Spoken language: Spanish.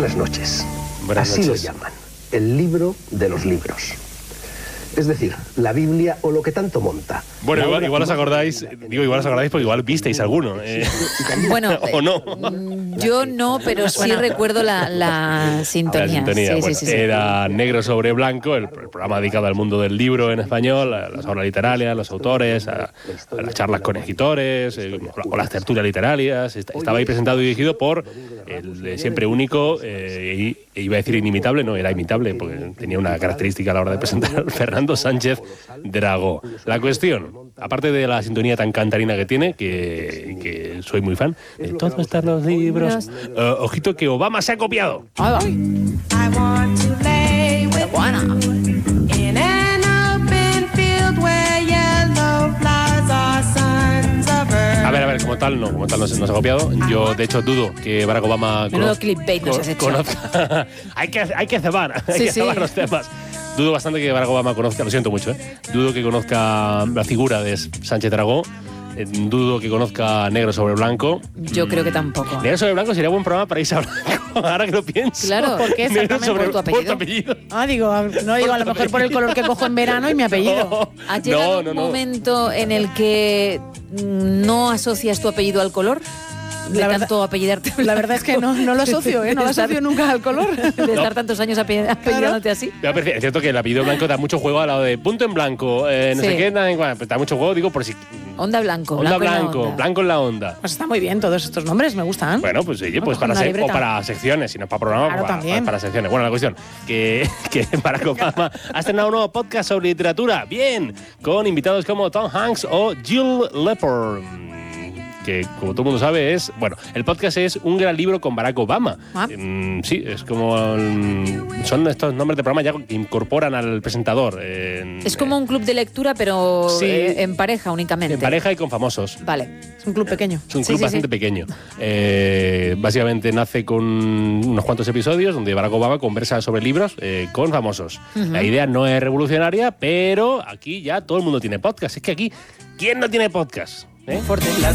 Buenas noches. Así lo llaman, el libro de los libros. Es decir, la Biblia o lo que tanto monta. Bueno, igual os acordáis, porque igual visteis alguno. Bueno, ¿o no? Yo no, pero sí recuerdo la sintonía. La sintonía, sí, bueno, sí. era Negro sobre Blanco, el programa dedicado al mundo del libro en español, a las obras literarias, a los autores, a las charlas con escritores, o las tertulias literarias. Estaba ahí presentado y dirigido por el siempre único, iba a decir inimitable, no, era imitable, porque tenía una característica a la hora de presentar, Fernando Sánchez Dragó. La cuestión, aparte de la sintonía tan cantarina que tiene, que soy muy fan, de todos están los libros, ojito que Obama se ha copiado. A ver, como tal no se ha copiado. Yo, de hecho, dudo que Barack Obama clickbait nos has hecho. conozca. hay que cebar los temas. Dudo bastante que Barack Obama conozca, lo siento mucho, dudo que conozca la figura de Sánchez Dragó. Dudo que conozca Negro sobre Blanco. Yo creo que tampoco. Negro sobre Blanco sería buen programa para irse a Blanco, ahora que lo pienso. Claro, porque exactamente por tu apellido. No digo, a lo mejor por el color que cojo en verano y mi apellido. ¿Ha llegado un momento en el que no asocias tu apellido al color? Tanto apellidarte. La verdad es que no lo asocio, no lo asocio nunca al color. De estar tantos años apellidándote así. Pero es cierto que el apellido blanco da mucho juego al lado de punto en blanco, no sé qué, da mucho juego, digo, por si... Onda blanco. Blanco en la onda. Pues está muy bien, todos estos nombres me gustan. Bueno, pues oye, pues para secciones, si no es para programas, claro, para secciones. Bueno, la cuestión, que Barack Obama ha estrenado un nuevo podcast sobre literatura, bien, con invitados como Tom Hanks o Jill Lepore, que como todo el mundo sabe el podcast es Un gran libro con Barack Obama. Sí, es como son estos nombres de programa ya que incorporan al presentador. Es como un club de lectura, pero en pareja únicamente. En pareja y con famosos. Vale. Es un club pequeño. Es un club bastante pequeño. Básicamente nace con unos cuantos episodios donde Barack Obama conversa sobre libros con famosos. La idea no es revolucionaria, pero aquí ya todo el mundo tiene podcast. Es que aquí, ¿quién no tiene podcast? Fuerte.